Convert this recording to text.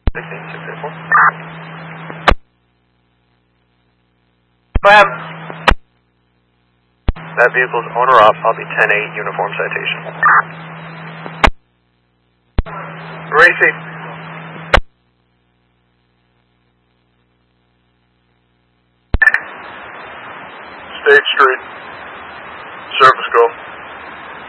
16684. Ma'am. That vehicle's owner op, I'll be 10-8 uniform citation. Racing. State Street. Service go.